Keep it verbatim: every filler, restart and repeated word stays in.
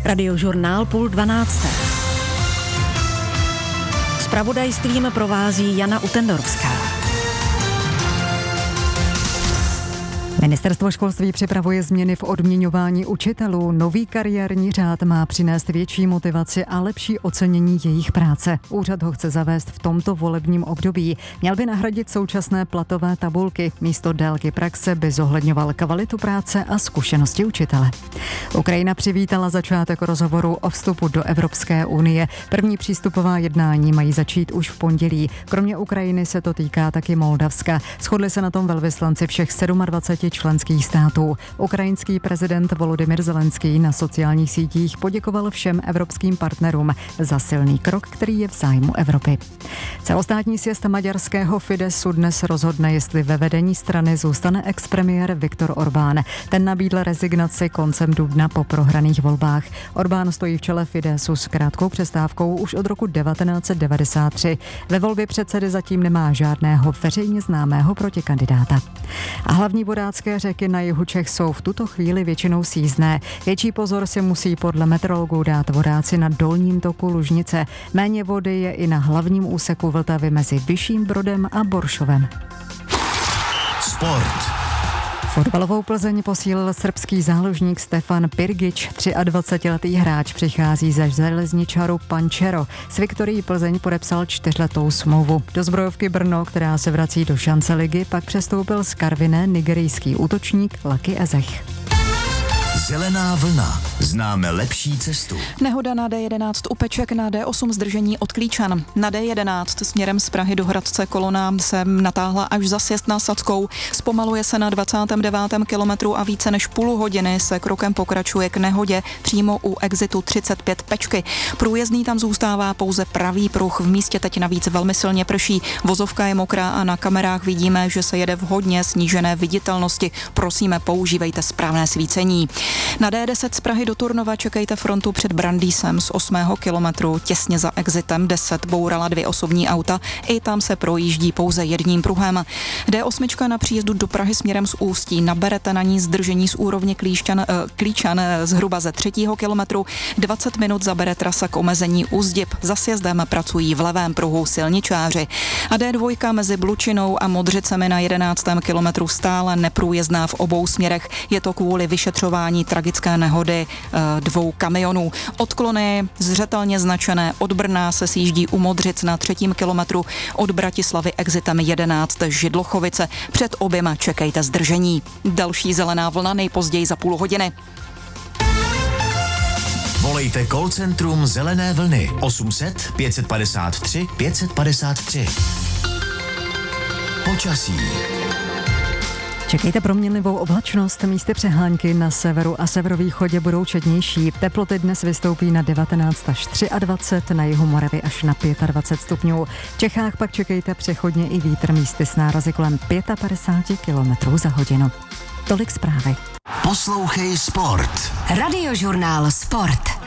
Radiožurnál půl dvanácté. Zpravodajstvím provází Jana Utendorská. Ministerstvo školství připravuje změny v odměňování učitelů. Nový kariérní řád má přinést větší motivaci a lepší ocenění jejich práce. Úřad ho chce zavést v tomto volebním období. Měl by nahradit současné platové tabulky. Místo délky praxe by zohledňoval kvalitu práce a zkušenosti učitele. Ukrajina přivítala začátek rozhovoru o vstupu do Evropské unie. První přístupová jednání mají začít už v pondělí. Kromě Ukrajiny se to týká taky Moldavska. Shodli se na tom velvyslanci všech dvacet sedm členských států. Ukrajinský prezident Volodymyr Zelenský na sociálních sítích poděkoval všem evropským partnerům za silný krok, který je v zájmu Evropy. Celostátní sjezd maďarského Fidesu dnes rozhodne, jestli ve vedení strany zůstane expremiér Viktor Orbán. Ten nabídl rezignaci koncem dubna po prohraných volbách. Orbán stojí v čele Fidesu s krátkou přestávkou už od roku devatenáct set devadesát tři. Ve volbě předsedy zatím nemá žádného veřejně známého protikandidáta. A hlavní vodácké řeky na jihu Čech jsou v tuto chvíli většinou sjízdné. Větší pozor si musí podle meteorologů dát vodáci na dolním toku Lužnice. Méně vody je i na hlavním úseku Vltavy mezi Vyšším Brodem a Boršovem. Sport. Fotbalovou Plzeň posílil srbský záložník Stefan Pirgič. dvacetiletý hráč přichází ze železničaru Pančero. S Viktorií Plzeň podepsal čtyřletou smlouvu. Do zbrojovky Brno, která se vrací do šance ligy, pak přestoupil z Karviné nigerijský útočník Lucky Ezech. Zelená vlna. Známe lepší cestu. Nehoda na D jedenáct u Peček, na D osm zdržení od Klíčan. Na D jedenáct směrem z Prahy do Hradce Kolona se natáhla až za sjezd na Sadskou. Zpomaluje se na dvacátém devátém kilometru a více než půl hodiny se krokem pokračuje k nehodě přímo u exitu třicet pět Pečky. Průjezdný tam zůstává pouze pravý pruh. V místě teď navíc velmi silně prší. Vozovka je mokrá a na kamerách vidíme, že se jede v hodně snížené viditelnosti. Prosíme, používejte správné svícení. Na D deset z Prahy do Turnova čekejte frontu před Brandýsem z osmého kilometru. Těsně za exitem deset bourala dvě osobní auta. I tam se projíždí pouze jedním pruhem. D osm na příjezdu do Prahy směrem z Ústí. Naberete na ní zdržení z úrovně Klíčan, Klíčan zhruba ze třetího kilometru. dvacet minut zabere trasa k omezení Úzdib. Za sjezdem pracují v levém pruhu silničáři. A D dva mezi Blučinou a Modřicemi na jedenáctém kilometru stále neprůjezdná v obou směrech. Je to kvůli vyšetřování tragické nehody e, dvou kamionů. Odklony zřetelně značené. Od Brna se sjíždí u Modřic na třetím kilometru, od Bratislavy exitem jedenáct Židlochovice. Před oběma čekejte zdržení. Další zelená vlna nejpozději za půl hodiny. Volejte call centrum Zelené vlny osm set pět padesát tři pět padesát tři. Počasí. Čekejte proměnlivou oblačnost, místy přehánky na severu a severovýchodě budou četnější. Teploty dnes vystoupí na devatenáct až dvacet tři, na jihu Moravy až na dvacet pět stupňů. V Čechách pak čekejte přechodně i vítr, místy s nárazy kolem padesát pět kilometrů za hodinu. Tolik zprávy. Poslouchej Sport. Radiožurnál Sport.